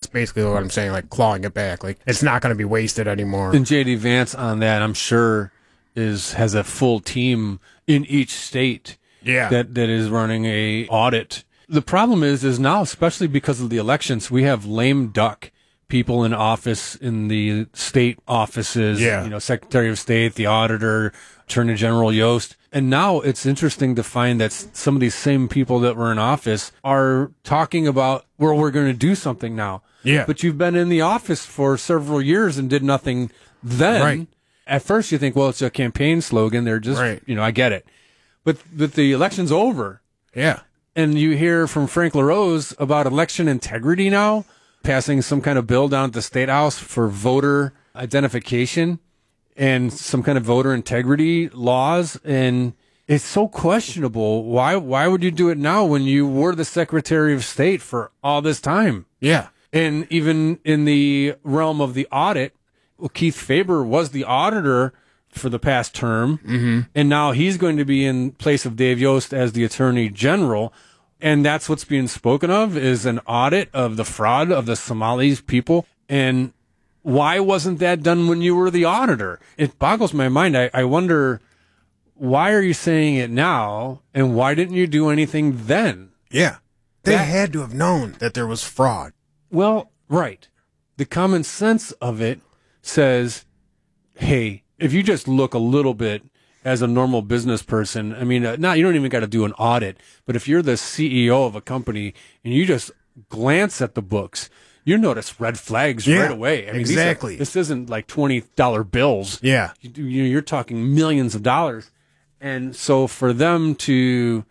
basically what I'm saying, like clawing it back. Like it's not going to be wasted anymore. And J.D. Vance on that, I'm sure, has a full team in each state that is running a audit. The problem is now, especially because of the elections, we have lame duck people in office in the state offices, Secretary of State, the auditor, Attorney General Yost. And now it's interesting to find that some of these same people that were in office are talking about, well, we're going to do something now. Yeah. But you've been in the office for several years and did nothing then. Right. At first you think, well, it's a campaign slogan. They're just, I get it. But the election's over. Yeah. And you hear from Frank LaRose about election integrity now, passing some kind of bill down at the State House for voter identification and some kind of voter integrity laws. And it's so questionable. Why would you do it now when you were the Secretary of State for all this time? Yeah. And even in the realm of the audit, Keith Faber was the auditor for the past term, and now he's going to be in place of Dave Yost as the Attorney General. And that's what's being spoken of, is an audit of the fraud of the Somalis people. And why wasn't that done when you were the auditor? It boggles my mind. I wonder, why are you saying it now, and why didn't you do anything then? Yeah. They had to have known that there was fraud. Well, right. The common sense of it says, hey, if you just look a little bit as a normal business person, I mean, you don't even got to do an audit, but if you're the CEO of a company and you just glance at the books, you notice red flags right away. I mean, exactly. This isn't like $20 bills. Yeah. You're talking millions of dollars. And so for them to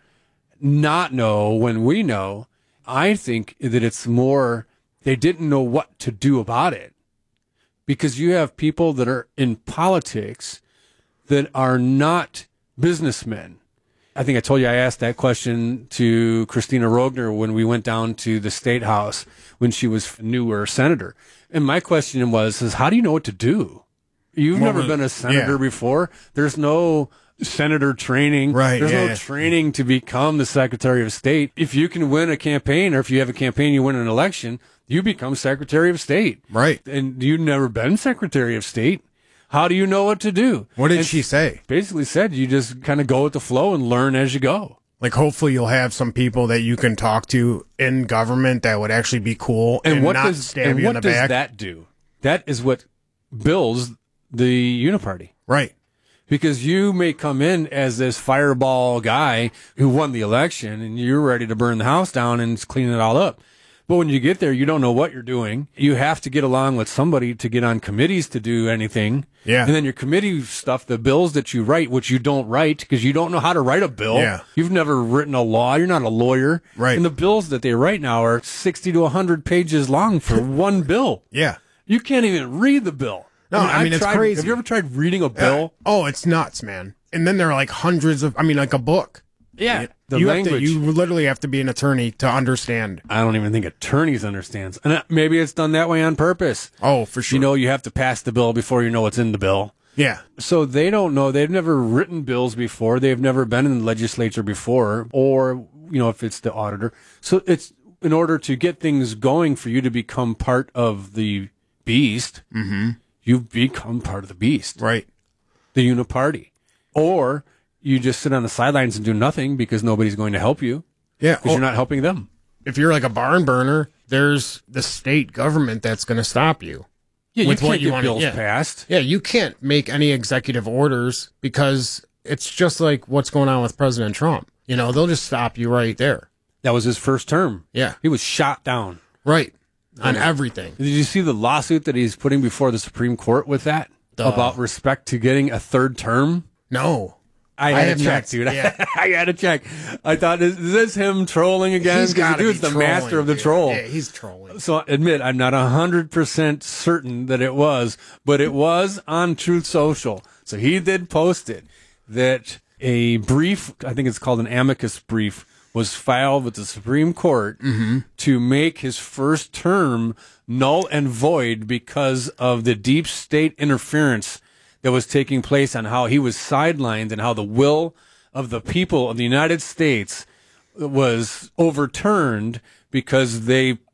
not know when we know, I think that it's more they didn't know what to do about it. Because you have people that are in politics that are not businessmen. I think I told you I asked that question to Christina Rogner when we went down to the State House when she was newer senator. And my question was, how do you know what to do? You've never been a senator before. There's no senator training. Right. There's no training to become the Secretary of State. If you can win a campaign, or if you have a campaign, you win an election, you become Secretary of State. Right. And you've never been Secretary of State. How do you know what to do? What did she say? Basically said you just kind of go with the flow and learn as you go. Like, hopefully you'll have some people that you can talk to in government that would actually be cool and not stab you in the back. What does that do? That is what builds the Uniparty. Right. Because you may come in as this fireball guy who won the election and you're ready to burn the house down and clean it all up. But when you get there, you don't know what you're doing. You have to get along with somebody to get on committees to do anything. Yeah. And then your committee stuff, the bills that you write, which you don't write because you don't know how to write a bill. Yeah. You've never written a law. You're not a lawyer. Right. And the bills that they write now are 60 to 100 pages long for one bill. Yeah. You can't even read the bill. No, I mean, it's crazy. Have you ever tried reading a bill? Oh, it's nuts, man. And then there are like hundreds of, like a book. Yeah. You literally have to be an attorney to understand. I don't even think attorneys understand. And maybe it's done that way on purpose. Oh, for sure. You have to pass the bill before you know what's in the bill. Yeah. So they don't know. They've never written bills before. They've never been in the legislature before, or, if it's the auditor. So it's in order to get things going for you to become part of the beast, you've become part of the beast. Right. The Uniparty. Or you just sit on the sidelines and do nothing because nobody's going to help you. Yeah. Because you're not helping them. If you're like a barn burner, there's the state government that's going to stop you. Yeah, you can't get bills passed. Yeah, you can't make any executive orders because it's just like what's going on with President Trump. They'll just stop you right there. That was his first term. Yeah. He was shot down. Right. On everything. Did you see the lawsuit that he's putting before the Supreme Court with that? About respect to getting a third term? No. I had to check, dude. Yeah. I had to check. I thought, is this him trolling again? He's got to be the master of the troll. Yeah, he's trolling. So admit, I'm not 100% certain that it was, but it was on Truth Social. So he did post it, that a brief, I think it's called an amicus brief, was filed with the Supreme Court to make his first term null and void because of the deep state interference that was taking place on how he was sidelined and how the will of the people of the United States was overturned because they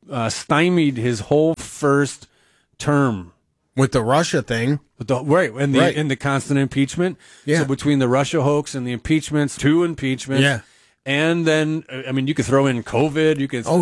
stymied his whole first term. With the Russia thing. In the constant impeachment. Yeah. So between the Russia hoax and the impeachments, 2 impeachments. Yeah. And then, I mean, you could throw in COVID.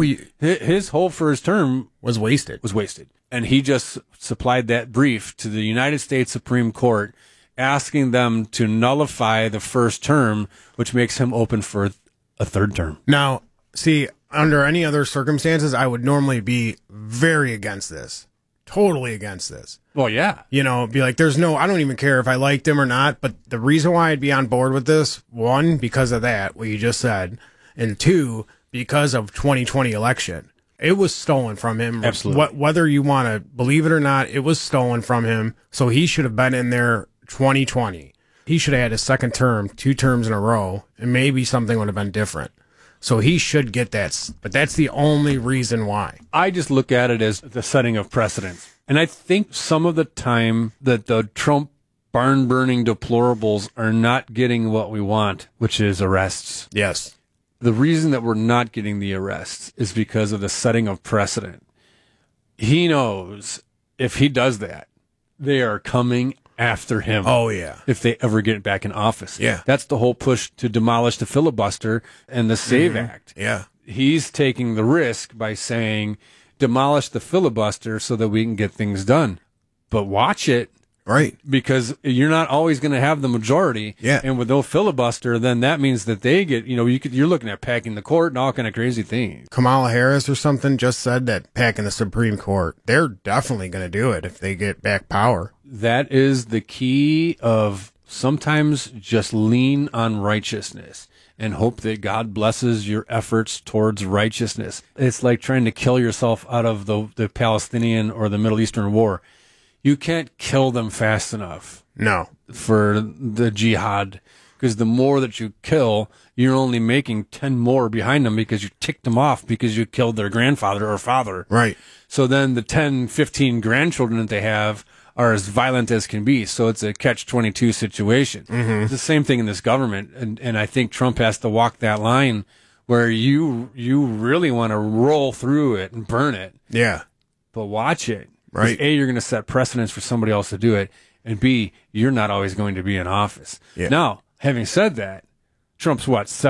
His whole first term was wasted. And he just supplied that brief to the United States Supreme Court, asking them to nullify the first term, which makes him open for a third term. Now, see, under any other circumstances, I would normally be very against this. Totally against this. Well, yeah. You know, be like, I don't even care if I liked him or not, but the reason why I'd be on board with this, 1, because of that, what you just said, and 2, because of 2020 election. It was stolen from him. Absolutely. Whether you want to believe it or not, it was stolen from him. So he should have been in there 2020. He should have had his second term, 2 terms in a row, and maybe something would have been different. So he should get that, but that's the only reason why. I just look at it as the setting of precedents. And I think some of the time that the Trump barn-burning deplorables are not getting what we want, which is arrests. Yes. The reason that we're not getting the arrests is because of the setting of precedent. He knows if he does that, they are coming after him. Oh, yeah. If they ever get back in office. Yeah. That's the whole push to demolish the filibuster and the SAVE Act. Yeah. He's taking the risk by saying, demolish the filibuster so that we can get things done. But watch it. Right. Because you're not always going to have the majority. Yeah. And with no filibuster, then that means that they get, you're looking at packing the court and all kind of crazy things. Kamala Harris or something just said that packing the Supreme Court, they're definitely going to do it if they get back power. That is the key of sometimes just lean on righteousness and hope that God blesses your efforts towards righteousness. It's like trying to kill yourself out of the Palestinian or the Middle Eastern war. You can't kill them fast enough. No. For the jihad, because the more that you kill, you're only making 10 more behind them because you ticked them off because you killed their grandfather or father. Right. So then the 10, 15 grandchildren that they have are as violent as can be. So it's a catch-22 situation. Mm-hmm. It's the same thing in this government. And I think Trump has to walk that line where you really want to roll through it and burn it. Yeah. But watch it. Right. A, you're going to set precedents for somebody else to do it. And B, you're not always going to be in office. Yeah. Now, having said that, Trump's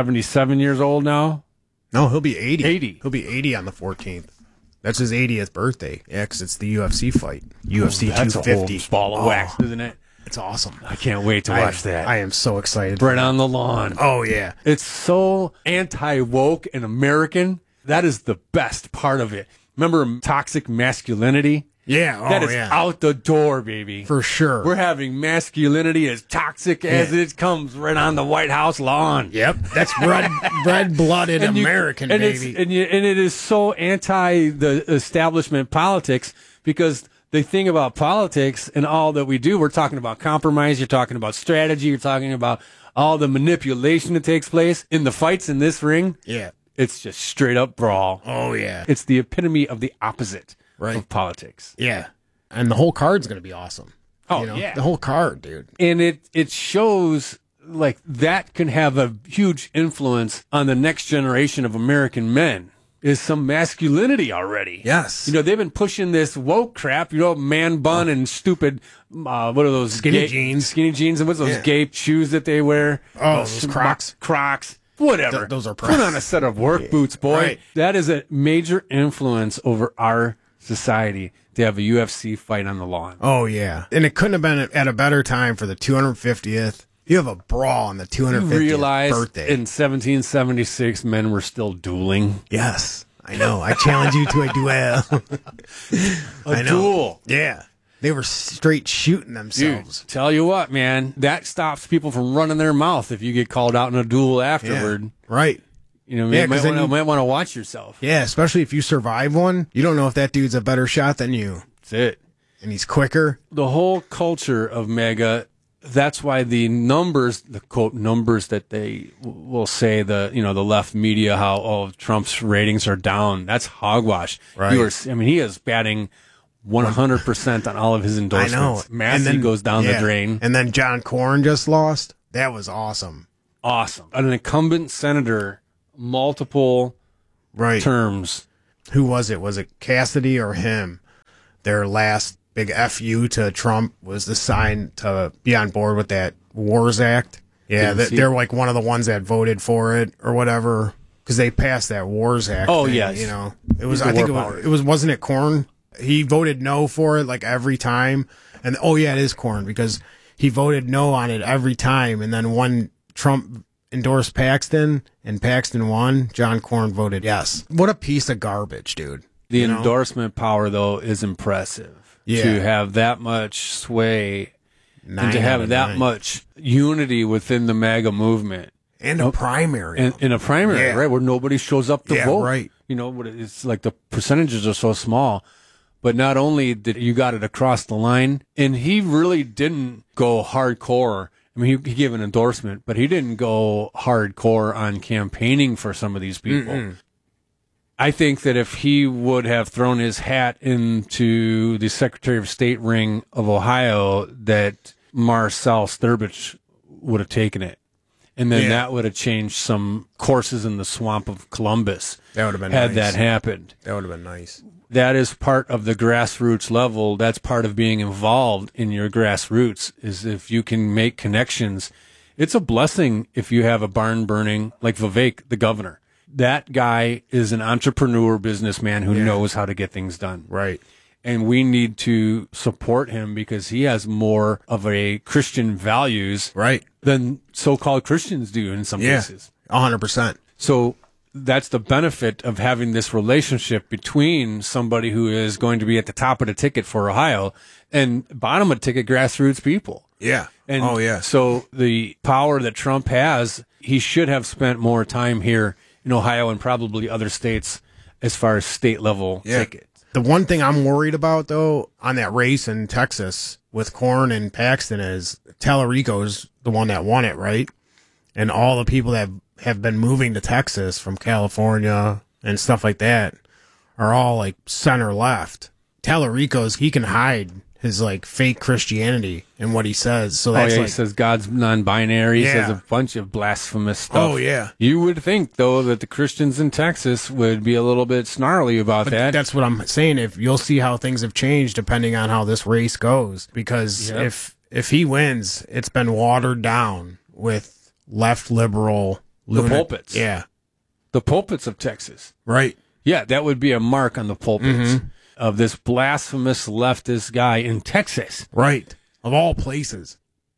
77 years old now? No, he'll be 80. 80. He'll be 80 on the 14th. That's his 80th birthday. Yeah, because it's the UFC fight. UFC 250. That's a whole ball of wax, isn't it? It's awesome. I can't wait to watch that. I am so excited. Right on the lawn. Oh, yeah. It's so anti-woke and American. That is the best part of it. Remember toxic masculinity? Yeah. Oh, that is yeah. out the door, baby. For sure. We're having masculinity as toxic as it comes right on the White House lawn. Yep. That's red-blooded American, baby. And it is so anti the establishment politics because the thing about politics and all that we do, we're talking about compromise, you're talking about strategy, you're talking about all the manipulation that takes place in the fights in this ring. Yeah. It's just straight up brawl. Oh, yeah. It's the epitome of the opposite of politics. Yeah. And the whole card's going to be awesome. Oh, yeah. The whole card, dude. And it shows like that can have a huge influence on the next generation of American men. Is some masculinity already. Yes. They've been pushing this woke crap, man bun and stupid, what are those? Skinny jeans. Skinny jeans and what's those gay shoes that they wear? Oh, those Crocs. Crocs. Whatever. Those are Put on a set of work boots, boy. Right. That is a major influence over our society to have a UFC fight on the lawn. Oh, yeah. And it couldn't have been at a better time for the 250th. You have a brawl on the 250th You realize birthday. in 1776, men were still dueling. Yes, I know. I challenge you to a duel. A duel. Yeah. They were straight shooting themselves. Dude, tell you what, man, that stops people from running their mouth if you get called out in a duel afterward. Yeah. Right. You might want to watch yourself. Yeah, especially if you survive one. You don't know if that dude's a better shot than you. That's it. And he's quicker. The whole culture of MAGA, that's why the numbers, the quote numbers that they will say, the left media, how Trump's ratings are down. That's hogwash. Right. He is batting 100% on all of his endorsements. I know. Massey goes down the drain. And then John Cornyn just lost. That was awesome. Awesome. An incumbent senator, multiple terms. who was it? Was it Cassidy or him? Their last big FU to Trump was the sign to be on board with that Wars Act. Yeah, they're like one of the ones that voted for it or whatever because they passed that Wars Act. Oh, thing, yes. You know, it was. I think wasn't it Corn? He voted no for it like every time, and oh yeah, it is Corn because he voted no on it every time, and then when Trump endorsed Paxton and Paxton won, John Corn voted yes. What a piece of garbage, dude. The endorsement power, though, is impressive. Yeah. To have that much sway and to have that much unity within the MAGA movement. And a primary. And in a primary, right, where nobody shows up to vote. Right. You know, it's like the percentages are so small. But not only did you got it across the line, and he really didn't go hardcore. I mean, he gave an endorsement, but he didn't go hardcore on campaigning for some of these people. Mm-mm. I think that if he would have thrown his hat into the Secretary of State ring of Ohio, that Marcel Sturbridge would have taken it. And then that would have changed some courses in the swamp of Columbus. That would have been had nice. That happened. That would have been nice. That is part of the grassroots level. That's part of being involved in your grassroots, is if you can make connections. It's a blessing if you have a barn burning like Vivek, the governor. That guy is an entrepreneur businessman who knows how to get things done. Right. And we need to support him because he has more of a Christian values than so-called Christians do in some cases. 100%. So that's the benefit of having this relationship between somebody who is going to be at the top of the ticket for Ohio and bottom of the ticket grassroots people. Yeah. And so the power that Trump has, he should have spent more time here in Ohio and probably other states as far as state level tickets. The one thing I'm worried about, though, on that race in Texas with Corn and Paxton is Tallarico's the one that won it, right? And all the people that have been moving to Texas from California and stuff like that are all like center left. Tallarico's, he can hide his like fake Christianity in what he says. So that's he says God's non-binary. He says a bunch of blasphemous stuff. Oh yeah. You would think though that the Christians in Texas would be a little bit snarly about that. That's what I'm saying. If you'll see how things have changed depending on how this race goes, because if he wins, it's been watered down with left liberal the pulpits. Yeah. The pulpits of Texas. Right. Yeah, that would be a mark on the pulpits. Of this blasphemous leftist guy in Texas. Right. Of all places.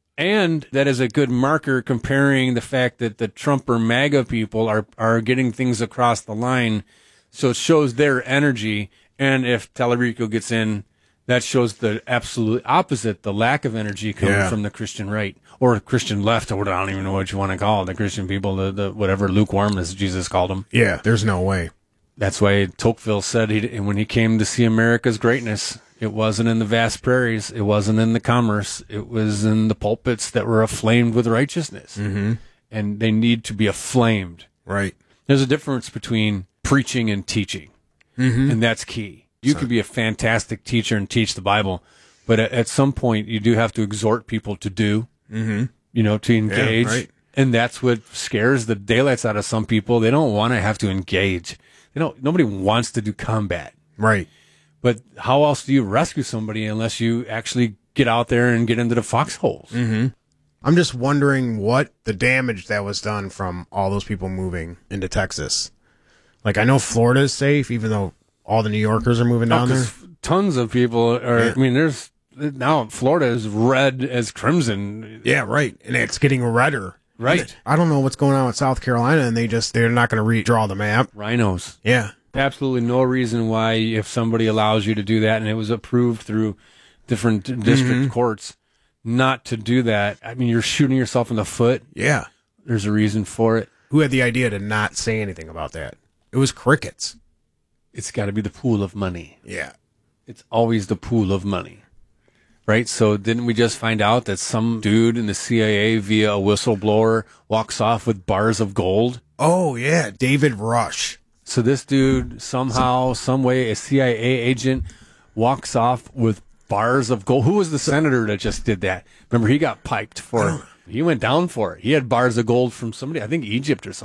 And that is a good marker comparing the fact that the Trump or MAGA people are getting things across the line. So it shows their energy. And if Tallarico gets in, that shows the absolute opposite, the lack of energy coming from the Christian right or Christian left, or I don't even know what you want to call it, the Christian people, the whatever lukewarmness Jesus called them. Yeah, there's no way. That's why Tocqueville said when he came to see America's greatness, it wasn't in the vast prairies, it wasn't in the commerce, it was in the pulpits that were aflamed with righteousness. And they need to be aflamed. Right. There's a difference between preaching and teaching, and that's key. You could be a fantastic teacher and teach the Bible, but at some point you do have to exhort people to do, to engage. Yeah, right. And that's what scares the daylights out of some people. They don't want to have to engage. Nobody wants to do combat. Right. But how else do you rescue somebody unless you actually get out there and get into the foxholes? I'm just wondering what the damage that was done from all those people moving into Texas. Like, I know Florida is safe, even though all the New Yorkers are moving down there. Tons of people are, I mean, now Florida is red as crimson. Yeah, right. And it's getting redder. Right. I don't know what's going on with South Carolina, and they're not going to redraw the map. Rhinos. Yeah. Absolutely no reason why, if somebody allows you to do that, and it was approved through different district courts, not to do that. I mean, you're shooting yourself in the foot. Yeah. There's a reason for it. Who had the idea to not say anything about that? It was crickets. It's got to be the pool of money. Yeah. It's always the pool of money. Right? So didn't we just find out that some dude in the CIA via a whistleblower walks off with bars of gold? Oh, yeah. David Rush. So this dude somehow, some way, a CIA agent walks off with bars of gold. Who was the senator that just did that? Remember, he got piped for it. He went down for it. He had bars of gold from somebody, I think Egypt or something.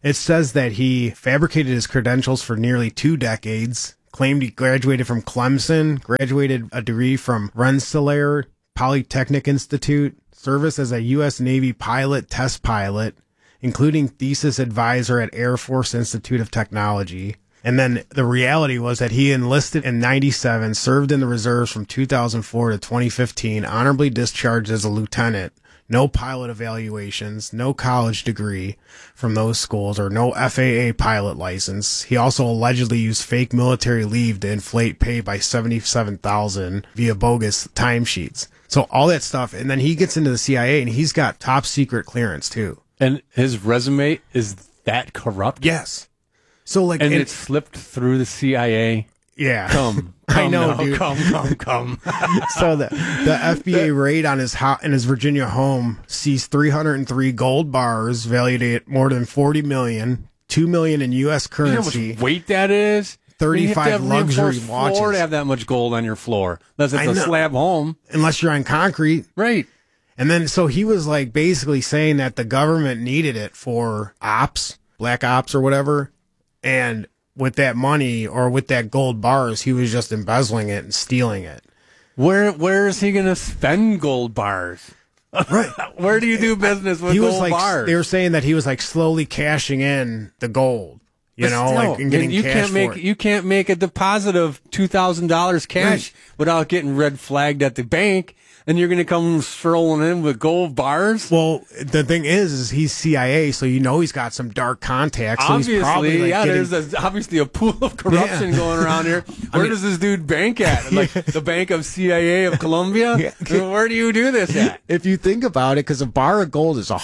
It says that he fabricated his credentials for nearly 2 decades, claimed he graduated from Clemson, graduated a degree from Rensselaer Polytechnic Institute, service as a U.S. Navy pilot, test pilot, including thesis advisor at Air Force Institute of Technology. And then the reality was that he enlisted in 97, served in the reserves from 2004 to 2015, honorably discharged as a lieutenant, no pilot evaluations, no college degree from those schools, or no FAA pilot license. He also allegedly used fake military leave to inflate pay by $77,000 via bogus timesheets. So all that stuff. And then he gets into the CIA and he's got top secret clearance too. And his resume is that corrupt? Yes. So like, and it slipped through the CIA. Yeah. Come I know, now, dude. Come. So the FBI raid on his in his Virginia home seized 303 gold bars valued at more than $40 million, $2 million in U.S. You know how currency. much weight that is? 35 luxury floor watches. to have that much gold on your floor. Unless it's I a know. slab home. Unless you're on concrete. Right. And then, so he was like basically saying that the government needed it for ops, black ops or whatever. And with that money or with that gold bars, he was just embezzling it and stealing it. Where is he going to spend gold bars? Right. Where do you do business with He gold was like, bars? they were saying that he was like slowly cashing in the gold, you know, Still, like and getting you cash can't for make it. you can't make a deposit of $2,000 cash Right. without getting red flagged at the bank, and you're going to come strolling in with gold bars. Well, the thing is he's CIA, so you know he's got some dark contacts. So he's probably Obviously, like yeah. getting, There's obviously a pool of corruption going around here. Where does this dude bank at? Like the Bank of CIA of Colombia? Yeah. Where do you do this at? if you think about it, because a bar of gold is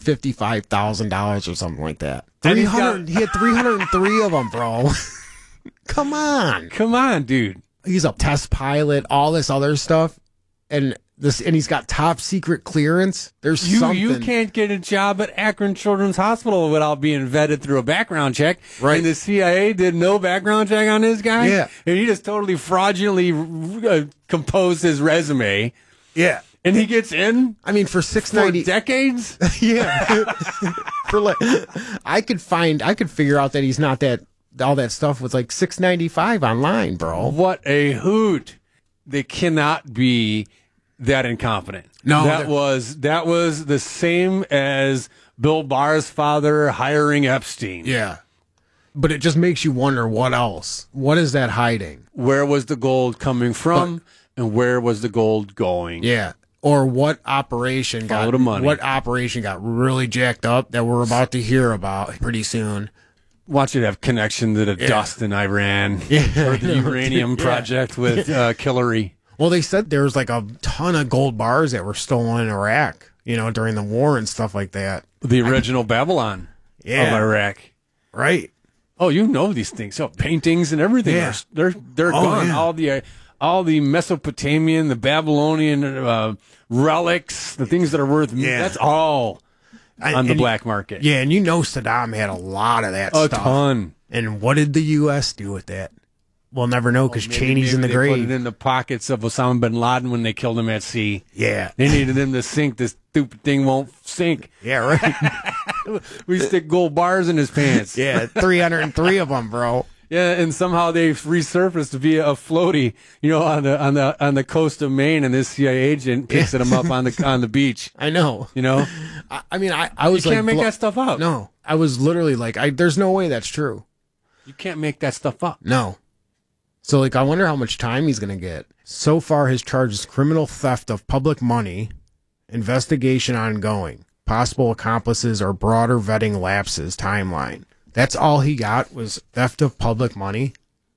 $155,000 or something like that. And he's 300. He had 303 of them, bro. Come on. Come on, dude. He's a test pilot, all this other stuff, and he's got top secret clearance. There's something. You can't get a job at Akron Children's Hospital without being vetted through a background check. Right. And the CIA did no background check on this guy. Yeah. And he just totally fraudulently composed his resume. Yeah. And he gets in I mean, for for $690. decades. Yeah. For like, I could figure out that he's not all that stuff was like $695 online, bro. What a hoot. They cannot be that incompetent. No, that was the same as Bill Barr's father hiring Epstein. Yeah. But it just makes you wonder what else. What is that hiding? Where was the gold coming from, and where was the gold going? Yeah. Or what operation Follow the money. got really jacked up that we're about to hear about pretty soon. Want you to have connection to the dust in Iran Yeah. or the uranium project with Hillary. Well, they said there was like a ton of gold bars that were stolen in Iraq, you know, during the war and stuff like that. The original Babylon of Yeah. Iraq. Right. Oh, you know these things. So paintings and everything. Yeah. They're gone. Yeah. All the Mesopotamian, the Babylonian relics, the things that are worth. Yeah. That's all on the And black market. Yeah, and you know Saddam had a lot of that A stuff. ton. And what did the U.S. do with that? We'll never know because Cheney's in the Maybe they grave. Put it in the pockets of Osama bin Laden when they killed him at sea. Yeah. They needed him to sink. This stupid thing won't sink. Yeah, right. We stick gold bars in his pants. Yeah, 303 of them, bro. Yeah, and somehow they've resurfaced via a floaty, you know, on the coast of Maine, and this CIA agent picks them up on the beach. I know. You know, I mean, I was you like, can't make that stuff up. No, I was literally like, there's no way that's true. You can't make that stuff up. No. So, like, I wonder how much time he's going to get. So far, his charge is criminal theft of public money, investigation ongoing, possible accomplices or broader vetting lapses timeline. That's all he got was theft of public money.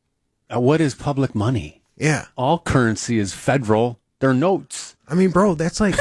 What is public money? Yeah. All currency is federal. They're notes. I mean, bro, that's like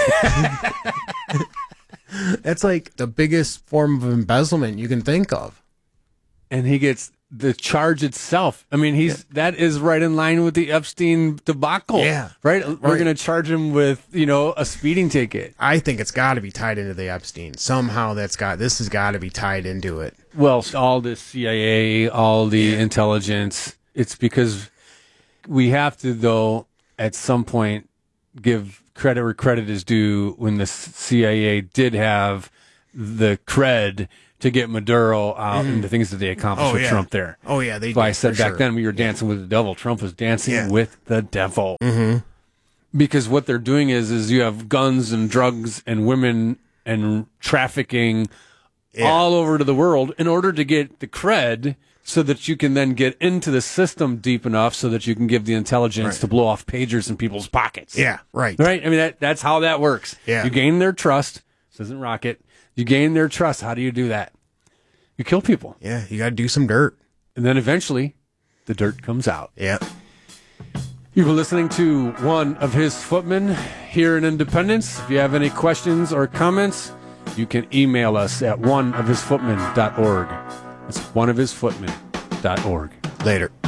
that's like the biggest form of embezzlement you can think of. And he gets the charge itself. I mean, that is right in line with the Epstein debacle. Yeah. Right? We're going to charge him with, you know, a speeding ticket. I think it's got to be tied into the Epstein. Somehow this has got to be tied into it. Well, all the CIA, all the intelligence, it's because we have to, though, at some point, give credit where credit is due when the CIA did have the cred to get Maduro out and the things that they accomplished with Trump there. Oh, yeah. That's why I said back then we were dancing with the devil. Trump was dancing with the devil. Mm-hmm. Because what they're doing is you have guns and drugs and women and trafficking all over to the world in order to get the cred so that you can then get into the system deep enough so that you can give the intelligence to blow off pagers in people's pockets. Yeah, right. Right? I mean, that's how that works. Yeah. You gain their trust. This isn't rocket. You gain their trust. How do you do that? You kill people. Yeah, you got to do some dirt. And then eventually, the dirt comes out. Yeah. You've been listening to One of His Footmen here in Independence. If you have any questions or comments, you can email us at oneofhisfootmen.org. That's oneofhisfootmen.org. Later.